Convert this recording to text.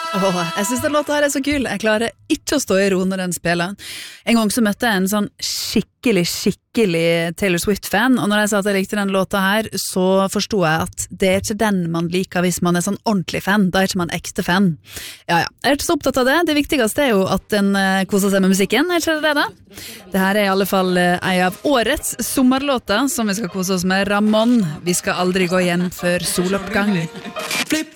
Jeg synes den låta her så kul. Jeg klarer ikke å stå i ro når den spiller. En gang så møtte jeg en sånn skikkelig Taylor Swift-fan, og når jeg sa at jeg likte den låta her, så forstod jeg at det ikke den man liker hvis man sånn ordentlig fan. Da ikke man ekte fan. Ja. Jeg ikke så opptatt av det. Det viktigste jo at den koser seg med musikken, ikke det da? Det her i alle fall en av årets sommerlåter som vi skal kose oss med. Ramón, vi skal aldri gå hjem før soloppgang. Flip